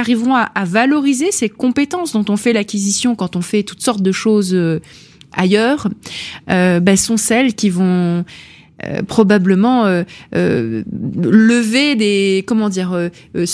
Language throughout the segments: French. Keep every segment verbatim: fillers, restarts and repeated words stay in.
arriveront à, à valoriser ces compétences dont on fait l'acquisition quand on fait toutes sortes de choses euh, ailleurs, euh, bah, sont celles qui vont euh, probablement euh, euh, lever des, comment dire, euh, euh,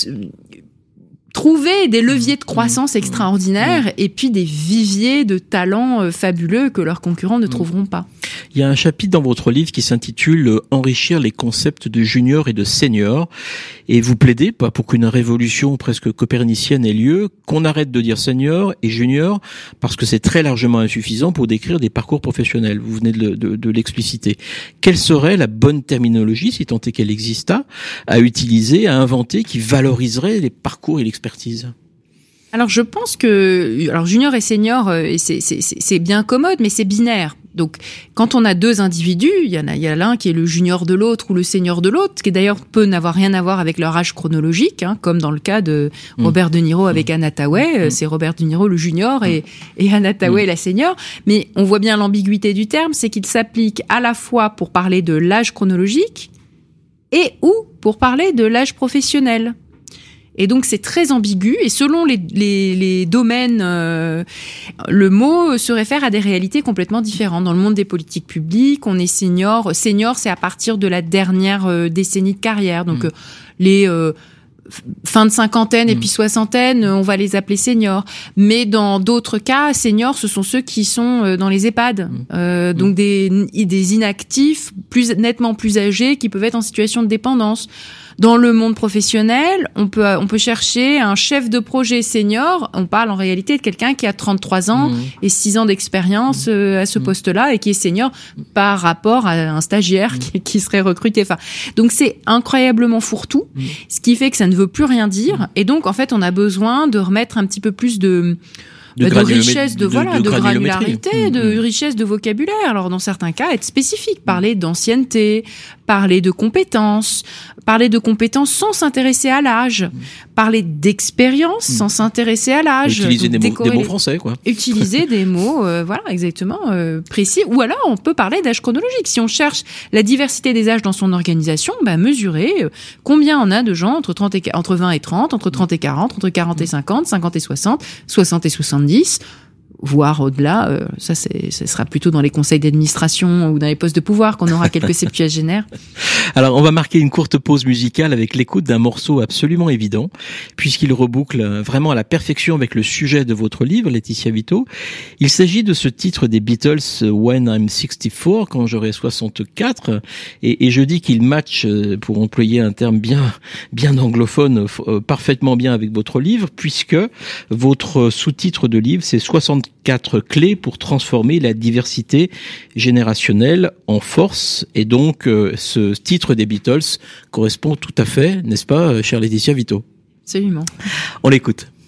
trouver des leviers de croissance extraordinaires mmh. et puis des viviers de talents euh, fabuleux que leurs concurrents ne mmh. trouveront pas. Il y a un chapitre dans votre livre qui s'intitule « Enrichir les concepts de junior et de senior » et vous plaidez pas pour qu'une révolution presque copernicienne ait lieu, qu'on arrête de dire senior et junior parce que c'est très largement insuffisant pour décrire des parcours professionnels. Vous venez de, de, de l'expliciter. Quelle serait la bonne terminologie, si tant est qu'elle exista, à utiliser, à inventer, qui valoriserait les parcours et l'expertise ? Alors je pense que alors junior et senior c'est c'est c'est bien commode mais c'est binaire. Donc quand on a deux individus, il y en a il y a l'un qui est le junior de l'autre ou le senior de l'autre, qui d'ailleurs peut n'avoir rien à voir avec leur âge chronologique, hein, comme dans le cas de Robert mmh. De Niro avec mmh. Anne Hathaway, mmh. c'est Robert De Niro le junior et et Anne Hathaway mmh. la senior, mais on voit bien l'ambiguïté du terme, c'est qu'il s'applique à la fois pour parler de l'âge chronologique et ou pour parler de l'âge professionnel. Et donc c'est très ambigu et selon les les, les domaines, euh, le mot se réfère à des réalités complètement différentes. Dans le monde des politiques publiques, on est senior. Senior, c'est à partir de la dernière euh, décennie de carrière. Donc mmh. euh, les euh, fin de cinquantaine et mmh. puis soixantaine, on va les appeler seniors. Mais dans d'autres cas, seniors, ce sont ceux qui sont dans les EHPAD. Mmh. Euh, donc mmh. des des inactifs, plus nettement plus âgés, qui peuvent être en situation de dépendance. Dans le monde professionnel, on peut on peut chercher un chef de projet senior. On parle en réalité de quelqu'un qui a trente-trois ans mmh. et six ans d'expérience mmh. euh, à ce mmh. poste-là et qui est senior par rapport à un stagiaire mmh. qui, qui serait recruté. Enfin, donc c'est incroyablement fourre-tout, mmh. ce qui fait que ça ne veut plus rien dire. Mmh. Et donc en fait, on a besoin de remettre un petit peu plus de De, de richesse, de, de voilà, de, de granularité, de mmh. richesse de vocabulaire. Alors dans certains cas, être spécifique, parler d'ancienneté, parler de compétences, parler de compétences sans s'intéresser à l'âge, mmh. parler d'expérience mmh. sans s'intéresser à l'âge. Utiliser des mots, des mots français, quoi. Utiliser des mots, euh, voilà, exactement euh, précis. Ou alors on peut parler d'âge chronologique. Si on cherche la diversité des âges dans son organisation, bah mesurer euh, combien on a de gens entre trente et entre vingt et trente, entre trente et quarante, entre quarante et cinquante, cinquante et soixante, soixante et soixante-dix, voire au-delà. Euh, ça, c'est, ce sera plutôt dans les conseils d'administration ou dans les postes de pouvoir qu'on aura quelques septuagénaires. Alors, on va marquer une courte pause musicale avec l'écoute d'un morceau absolument évident, puisqu'il reboucle vraiment à la perfection avec le sujet de votre livre, Laetitia Vito. Il s'agit de ce titre des Beatles, When I'm sixty-four, quand j'aurai soixante-quatre, et, et je dis qu'il match, pour employer un terme bien, bien anglophone, euh, parfaitement bien avec votre livre, puisque votre sous-titre de livre, c'est soixante-quatre clés pour transformer la diversité générationnelle en force. Et donc, euh, ce titre des Beatles correspond tout à fait, n'est-ce pas, chère Laetitia Vito ? Absolument. On l'écoute.